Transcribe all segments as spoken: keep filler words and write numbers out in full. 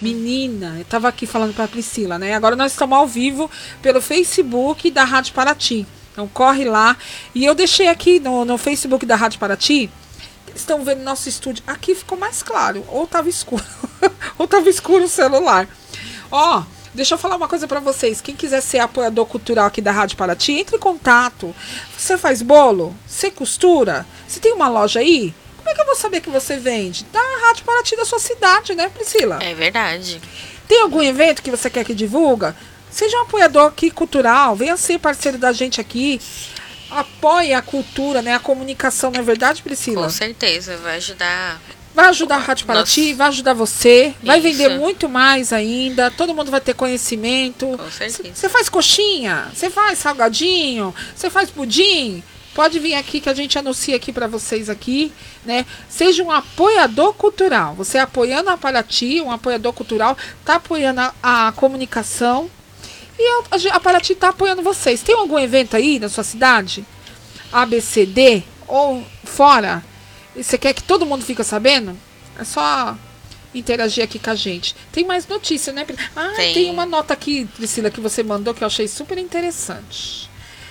Menina, eu tava aqui falando pra Priscila, né? Agora nós estamos ao vivo pelo Facebook da Rádio Paraty. Então corre lá. E eu deixei aqui no, no Facebook da Rádio Paraty. Estão vendo nosso estúdio. Aqui ficou mais claro. Ou tava escuro. Ou tava escuro o celular. Ó, deixa eu falar uma coisa pra vocês. Quem quiser ser apoiador cultural aqui da Rádio Paraty, entre em contato. Você faz bolo? Você costura? Você tem uma loja aí? Como é que eu vou saber que você vende? Da Rádio Paraty da sua cidade, né, Priscila? É verdade. Tem algum evento que você quer que divulga? Seja um apoiador aqui cultural, venha ser parceiro da gente aqui. Apoie a cultura, né? A comunicação, não é verdade, Priscila? Com certeza, vai ajudar. Vai ajudar a Rádio Paraty, Nossa. vai ajudar você, vai Isso. vender muito mais ainda, todo mundo vai ter conhecimento. Com certeza. Você faz coxinha, você faz salgadinho, você faz pudim, pode vir aqui que a gente anuncia aqui para vocês aqui, né? Seja um apoiador cultural, você apoiando a Paraty, um apoiador cultural, tá apoiando a, a comunicação e a, a Paraty tá apoiando vocês. Tem algum evento aí na sua cidade? A B C D ou fora? E você quer que todo mundo fique sabendo? É só interagir aqui com a gente. Tem mais notícia, né? Ah, tem. tem uma nota aqui, Priscila, que você mandou que eu achei super interessante.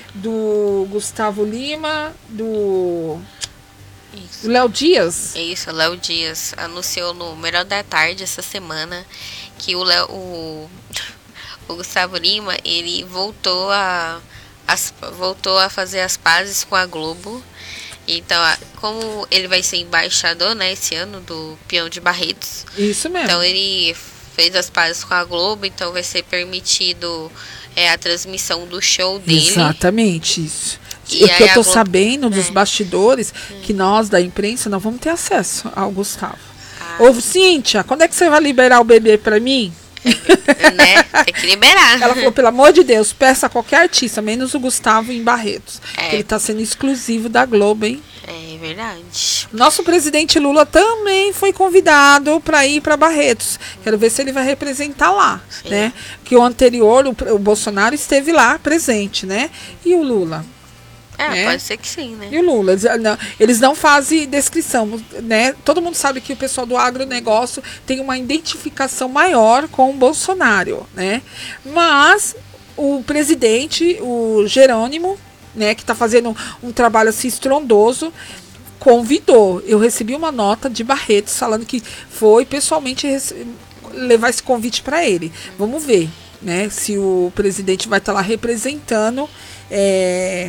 Do Gustavo Lima, do Isso. Léo Dias. Isso, Léo Dias anunciou no Melhor da Tarde essa semana que o, Léo, o, o Gustavo Lima, ele voltou a, as, voltou a fazer as pazes com a Globo. Então, como ele vai ser embaixador, né, esse ano do Peão de Barretos. Isso mesmo. Então, ele fez as pazes com a Globo, então vai ser permitido é, a transmissão do show dele. Exatamente, isso. E o que eu tô Globo, sabendo dos é. bastidores, hum. que nós da imprensa não vamos ter acesso ao Gustavo. Ah. Ô, Cíntia, quando é que você vai liberar o bebê pra mim? É, né? Tem que liberar. Ela falou, pelo amor de Deus, peça a qualquer artista, menos o Gustavo em Barretos. É. Que ele tá sendo exclusivo da Globo, hein? É verdade. Nosso presidente Lula também foi convidado para ir para Barretos. Quero ver se ele vai representar lá, Sim. né? Que o anterior, o, o Bolsonaro esteve lá presente, né? E o Lula? É, É. pode ser que sim, né? E o Lula? Eles não, eles não fazem descrição, né? Todo mundo sabe que o pessoal do agronegócio tem uma identificação maior com o Bolsonaro, né? Mas o presidente, o Jerônimo, né, que está fazendo um, um trabalho assim estrondoso, convidou. Eu recebi uma nota de Barretos falando que foi pessoalmente levar esse convite para ele. Vamos ver, né, se o presidente vai estar tá lá representando, é,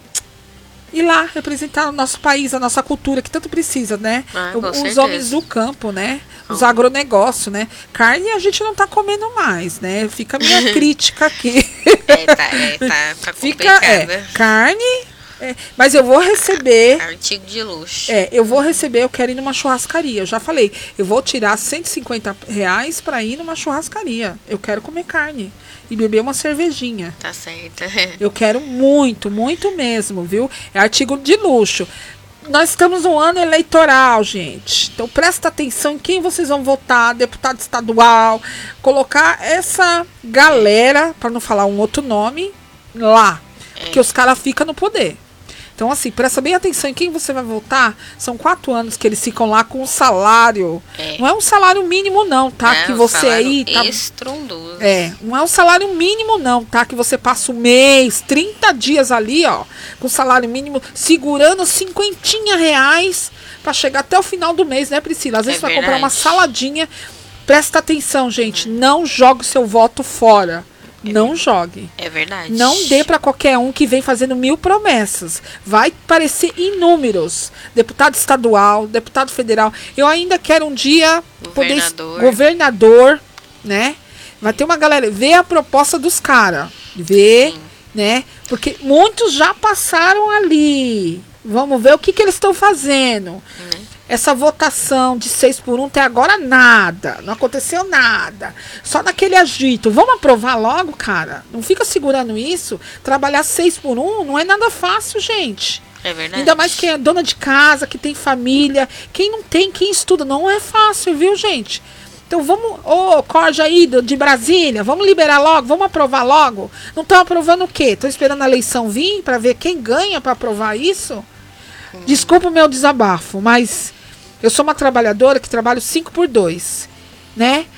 ir lá representar o nosso país, a nossa cultura, que tanto precisa, né? Ah, o, com os certeza. homens do campo, né? Os Oh. agronegócios, né? Carne a gente não tá comendo mais, né? Fica a minha crítica aqui. É, tá, é, tá, tá Fica, complicada. é, carne, é, mas eu vou receber, Artigo de luxo. é, eu vou receber, eu quero ir numa churrascaria. Eu já falei, eu vou tirar cento e cinquenta reais para ir numa churrascaria. Eu quero comer carne e beber uma cervejinha. Tá certo. Eu quero muito, muito mesmo, viu? É artigo de luxo. Nós estamos no ano eleitoral, gente. Então presta atenção em quem vocês vão votar, deputado estadual, colocar essa galera, para não falar um outro nome, lá. Porque os caras ficam no poder. Então, assim, presta bem atenção em quem você vai votar. São quatro anos que eles ficam lá com um salário. É. Não é um salário mínimo, não, tá? É, que um você salário aí tá. estrondoso. É, não é um salário mínimo, não, tá? Que você passa o mês, trinta dias ali, ó, com salário mínimo, segurando cinquentinha reais pra chegar até o final do mês, né, Priscila? Às vezes É você vai comprar uma verdade. saladinha. Presta atenção, gente. Não jogue o seu voto fora. Não jogue. É verdade. Não dê para qualquer um que vem fazendo mil promessas. Vai parecer inúmeros. Deputado estadual, deputado federal. Eu ainda quero um dia Governador. poder governador, né? Vai ter uma galera, vê a proposta dos caras, vê, Sim. né? Porque muitos já passaram ali. Vamos ver o que que eles estão fazendo. Uhum. Essa votação de seis por um até agora nada, não aconteceu nada. Só naquele agito. Vamos aprovar logo, cara? Não fica segurando isso. Trabalhar seis por um não é nada fácil, gente. É verdade. Ainda mais quem é dona de casa, que tem família. Quem não tem, quem estuda, não é fácil, viu, gente? Então vamos, ô, Corja aí do, de Brasília, vamos liberar logo, vamos aprovar logo. Não estão aprovando o quê? Estão esperando a eleição vir para ver quem ganha para aprovar isso? Hum. Desculpa o meu desabafo, mas eu sou uma trabalhadora que trabalho cinco por dois, né?